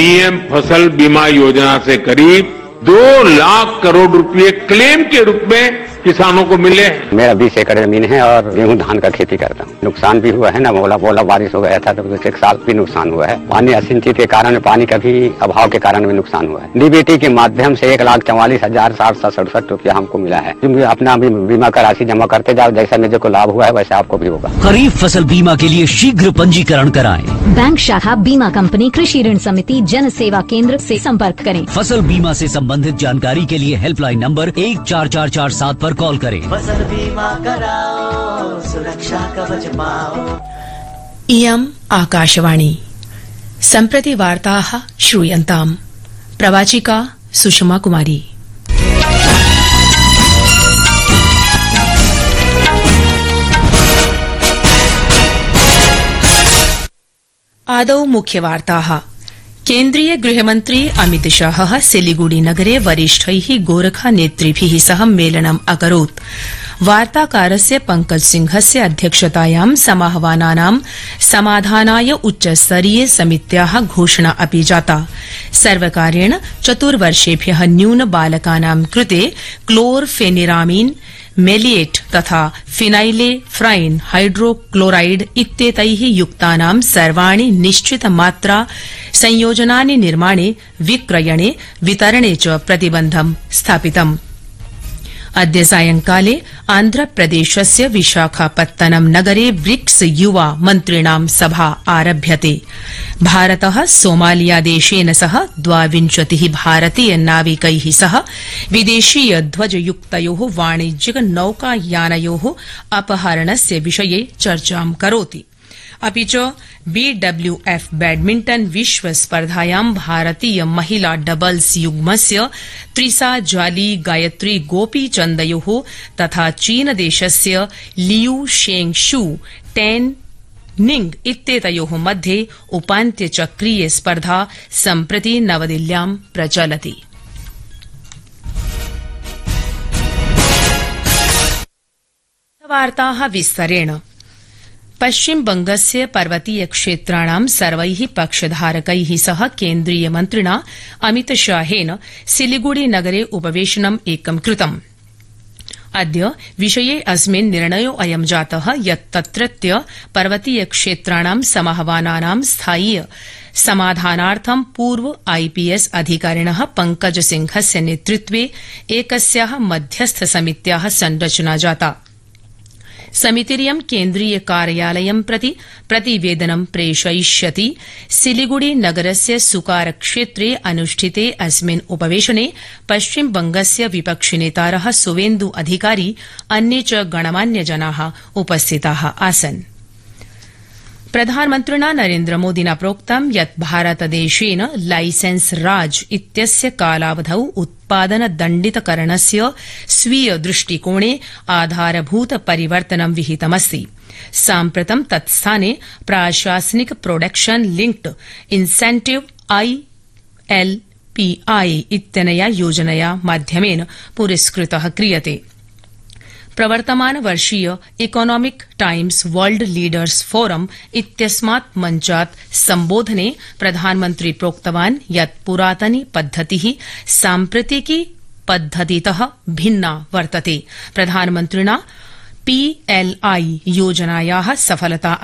PM फसल बीमा योजना से करीब 2 लाख करोड़ रुपए क्लेम के रूप में किसानों को मिले। मेरा 20 एकड़ जमीन है और गेहूं धान का खेती करता हूँ। नुकसान भी हुआ है ना, बोला बारिश हो गया था तो एक साल भी नुकसान हुआ है। पानी असिंचित के कारण, पानी का भी अभाव के कारण भी नुकसान हुआ है। डीबीटी के माध्यम से 1,44,767 रुपया हमको मिला है। तुम अपना बीमा का राशि जमा करते जाओ, जैसा मेरे को लाभ हुआ है वैसा आपको भी होगा। खरीफ फसल बीमा के लिए शीघ्र पंजीकरण कराएं। बैंक शाखा, बीमा कंपनी, कृषि ऋण समिति, जन सेवा केंद्र से संपर्क करें। फसल बीमा से संबंधित जानकारी के लिए हेल्पलाइन नंबर 14447 पर कॉल करें। फसल बीमा कराओ, सुरक्षा कवच पाओ। इयम् आकाशवाणी। सम्प्रति वार्ताः श्रूयन्ताम्। प्रवाचिका सुषमा कुमारी। आदौ मुख्यवार्ताः। केन्द्रीय गृहमन्त्री अमित शाह सिलीगुड़ी नगरे वरिष्ठैः गोरखा नेतृभिः सह मेलनम् अकरोत्। वार्ताकारस्य पंकज सिंहस्य अध्यक्षतायां समाहवानानां समाधानाय उच्चस्तरीय समित्याः घोषणा अपि जाता। सर्वकारेण 4 वर्षेभ्यः न्यून बालकानां कृते क्लोरफेनिरामिन, मेलिएट तथा फिनाइलेफ्राइन हाइड्रोक्लोराइड इत्येतैः युक्तानां सर्वाणि निश्चित मात्रा संयोजनानि निर्माणे, विक्रयणे, वितरणे च प्रतिबन्धं स्थापितम्। अद्य सायंकाले आन्ध्रप्रदेशस्य विशाखापत्तनम नगरे ब्रिक्स युवा मन्त्रिणां सभा आरभ्यते। भारतः सोमालिया देशेन सह 22 भारतीय नाविकैः सह विदेशीय ध्वजयुक्तयोः वाणिज्यिक नौकायानयोः अपहरणस्य विषये चर्चां करोति। अपि च BWF बैडमिंटन विश्व स्पर्धायां भारतीय महिला डबल्स युग्मस्य त्रिसा जाली गायत्री गोपीचन्दयोः तथा चीनदेशस्य लियू शेंगशू टेन निंग इत्येतयोः मध्ये उपान्त्यचक्रीय स्पर्धा सम्प्रति नवदिल्ल्यां प्रचलति। वार्ताः विस्तरेण। पश्चिम बंगस्य पर्वतीय क्षेत्राणां सर्वैः पक्षधारकैः सह केन्द्रीय मन्त्रिणा अमित शाहेन सिलीगुड़ी नगरे उपवेशनम् एकं कृतम्। अद्य विषये अस्मिन् निर्णयोऽयं जातः यत् तत्रत्य पर्वतीय क्षेत्राणां समाहवानानां स्थायीय समाधानार्थं पूर्व आईपीएस अधिकारिणः पंकज सिंहस्य नेतृत्वे एकस्याः मध्यस्थ समित्याः संरचना जाता। समितिरियं केन्द्रीय कार्यालयं प्रति प्रतिवेदनं प्रेषयिष्यति। सिलीगुड़ी नगरस्य सुकार क्षेत्रे अनुष्ठिते अस्मिन् उपवेशने पश्चिम बंगस्य विपक्षिनेतारः सुवेन्दु अधिकारी, अन्ये च गणमान्यजनाः उपस्थिताः आसन्। प्रधानमन्त्रिणा नरेन्द्रमोदिना प्रोक्तं यत् भारतदेशेन लाइसेंस राज इत्यस्य कालावधौ उत्पादनदण्डितकरणस्य स्वीय दृष्टिकोणे आधारभूत परिवर्तनं विहितमस्ति। साम्प्रतं तत्स्थाने प्राशासनिक प्रोडक्शन लिंक्ड इंसेंटिव ILPI इत्यनया योजनया माध्यमेन पुरस्कृतः क्रियते। प्रवर्तमान वर्षीय economic times world leaders forum इत्यस्मात् मञ्चात् सम्बोधने प्रधानमन्त्री प्रोक्तवान् यत् पुरातनी पद्धतिः साम्प्रतिकी पद्धतितः भिन्ना वर्तते। प्रधानमन्त्रिणा PLI योजनायाः सफलता